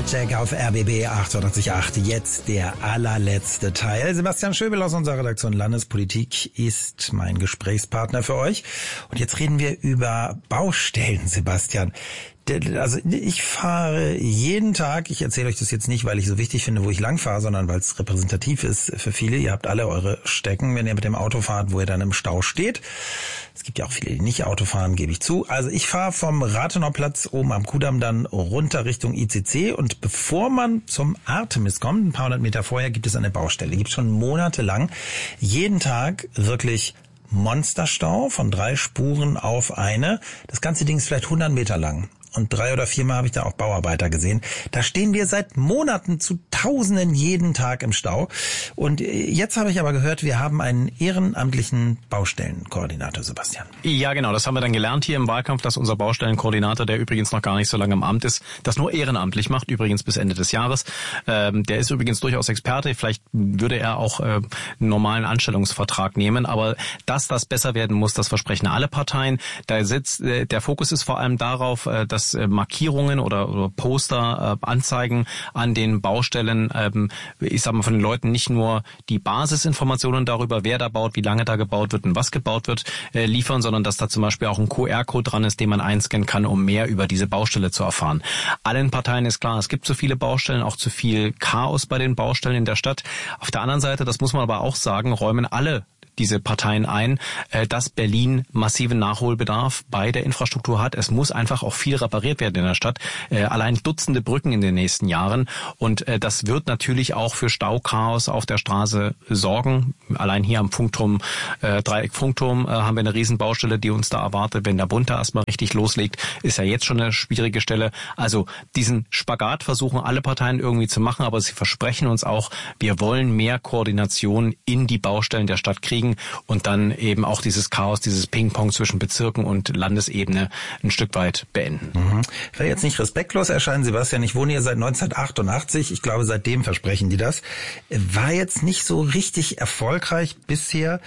Soundcheck auf RBB 88.8. Jetzt der allerletzte Teil. Sebastian Schöbel aus unserer Redaktion Landespolitik ist mein Gesprächspartner für euch. Und jetzt reden wir über Baustellen, Sebastian. Also ich fahre jeden Tag, ich erzähle euch das jetzt nicht, weil ich so wichtig finde, wo ich lang fahre, sondern weil es repräsentativ ist für viele. Ihr habt alle eure Strecken, wenn ihr mit dem Auto fahrt, wo ihr dann im Stau steht. Es gibt ja auch viele, die nicht Auto fahren, gebe ich zu. Also ich fahre vom Rathenauplatz oben am Kudamm dann runter Richtung ICC und bevor man zum Artemis kommt, ein paar hundert Meter vorher, gibt es eine Baustelle. Die gibt es schon monatelang. Jeden Tag wirklich Monsterstau von 3 Spuren auf eine. Das ganze Ding ist vielleicht 100 Meter lang. Und 3 oder 4 Mal habe ich da auch Bauarbeiter gesehen. Da stehen wir seit Monaten zu Tausenden jeden Tag im Stau. Und jetzt habe ich aber gehört, wir haben einen ehrenamtlichen Baustellenkoordinator, Sebastian. Ja, genau. Das haben wir dann gelernt hier im Wahlkampf, dass unser Baustellenkoordinator, der übrigens noch gar nicht so lange im Amt ist, das nur ehrenamtlich macht, übrigens bis Ende des Jahres. Der ist übrigens durchaus Experte. Vielleicht würde er auch einen normalen Anstellungsvertrag nehmen. Aber dass das besser werden muss, das versprechen alle Parteien. Der Fokus ist vor allem darauf, dass Markierungen oder Poster, Anzeigen an den Baustellen, ich sag mal von den Leuten nicht nur die Basisinformationen darüber, wer da baut, wie lange da gebaut wird und was gebaut wird, liefern, sondern dass da zum Beispiel auch ein QR-Code dran ist, den man einscannen kann, um mehr über diese Baustelle zu erfahren. Allen Parteien ist klar, es gibt zu viele Baustellen, auch zu viel Chaos bei den Baustellen in der Stadt. Auf der anderen Seite, das muss man aber auch sagen, räumen alle diese Parteien ein, dass Berlin massiven Nachholbedarf bei der Infrastruktur hat. Es muss einfach auch viel repariert werden in der Stadt. Allein Dutzende Brücken in den nächsten Jahren. Und das wird natürlich auch für Stauchaos auf der Straße sorgen. Allein hier am Funkturm, Dreieck Funkturm, haben wir eine Riesenbaustelle, die uns da erwartet. Wenn der Bund da erstmal richtig loslegt, ist ja jetzt schon eine schwierige Stelle. Also diesen Spagat versuchen alle Parteien irgendwie zu machen, aber sie versprechen uns auch, wir wollen mehr Koordination in die Baustellen der Stadt kriegen und dann eben auch dieses Chaos, dieses Ping-Pong zwischen Bezirken und Landesebene ein Stück weit beenden. Ich will jetzt nicht respektlos erscheinen, Sebastian, ich wohne hier seit 1988, ich glaube seitdem versprechen die das. War jetzt nicht so richtig erfolgreich bisher.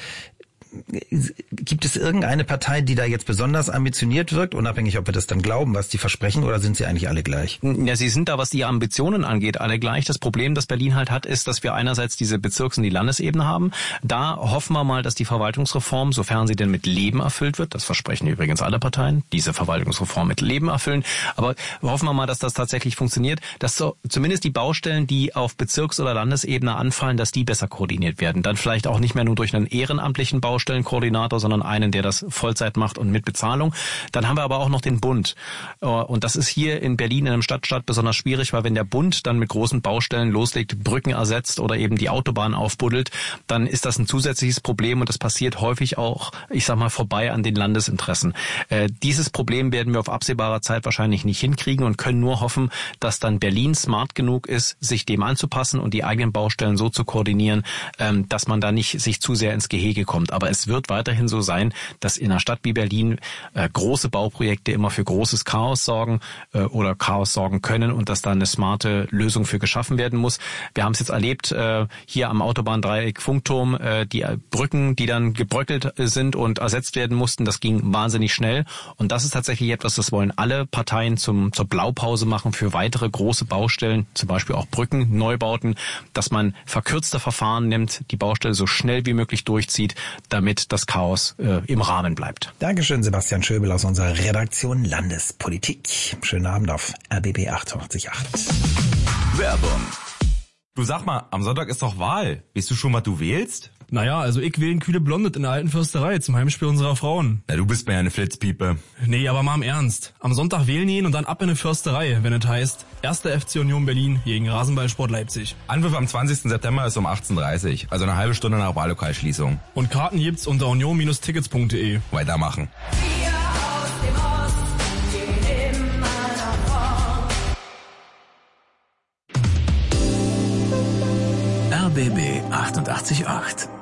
Gibt es irgendeine Partei, die da jetzt besonders ambitioniert wirkt, unabhängig, ob wir das dann glauben, was die versprechen, oder sind sie eigentlich alle gleich? Ja, sie sind da, was die Ambitionen angeht, alle gleich. Das Problem, das Berlin halt hat, ist, dass wir einerseits diese Bezirks- und die Landesebene haben. Da hoffen wir mal, dass die Verwaltungsreform, sofern sie denn mit Leben erfüllt wird, das versprechen übrigens alle Parteien, diese Verwaltungsreform mit Leben erfüllen, aber hoffen wir mal, dass das tatsächlich funktioniert, dass so zumindest die Baustellen, die auf Bezirks- oder Landesebene anfallen, dass die besser koordiniert werden. Dann vielleicht auch nicht mehr nur durch einen ehrenamtlichen Baustellenkoordinator, sondern einen, der das Vollzeit macht und mit Bezahlung. Dann haben wir aber auch noch den Bund. Und das ist hier in Berlin in einem Stadtstaat besonders schwierig, weil wenn der Bund dann mit großen Baustellen loslegt, Brücken ersetzt oder eben die Autobahn aufbuddelt, dann ist das ein zusätzliches Problem und das passiert häufig auch, ich sag mal, vorbei an den Landesinteressen. Dieses Problem werden wir auf absehbarer Zeit wahrscheinlich nicht hinkriegen und können nur hoffen, dass dann Berlin smart genug ist, sich dem anzupassen und die eigenen Baustellen so zu koordinieren, dass man da nicht sich zu sehr ins Gehege kommt. Aber es wird weiterhin so sein, dass in einer Stadt wie Berlin große Bauprojekte immer für großes Chaos sorgen oder Chaos sorgen können und dass da eine smarte Lösung für geschaffen werden muss. Wir haben es jetzt erlebt, hier am Autobahndreieck Funkturm, die Brücken, die dann gebröckelt sind und ersetzt werden mussten, das ging wahnsinnig schnell. Und das ist tatsächlich etwas, das wollen alle Parteien zur Blaupause machen für weitere große Baustellen, zum Beispiel auch Brücken, Neubauten, dass man verkürzte Verfahren nimmt, die Baustelle so schnell wie möglich durchzieht, damit das Chaos im Rahmen bleibt. Dankeschön, Sebastian Schöbel aus unserer Redaktion Landespolitik. Schönen Abend auf RBB 88.8. Werbung. Du sag mal, am Sonntag ist doch Wahl. Weißt du schon, was du wählst? Naja, also ich wähle Kühle Blondet in der alten Försterei zum Heimspiel unserer Frauen. Na, du bist mir ja eine Flitzpiepe. Nee, aber mal im Ernst. Am Sonntag wählen gehen und dann ab in eine Försterei, wenn es heißt 1. FC Union Berlin gegen Rasenballsport Leipzig. Anpfiff am 20. September ist um 18:30 Uhr, also eine halbe Stunde nach Wahllokalschließung. Und Karten gibt's unter union-tickets.de. Weitermachen. RBB 88.8